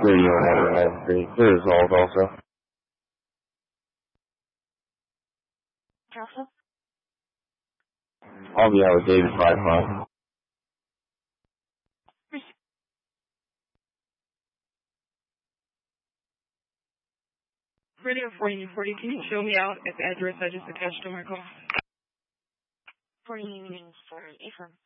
Radio has been resolved also. Alpha? I'll be out with David 5-5. Radio 4040, can you show me out at the address I just attached to my call? 40 for Ephraim.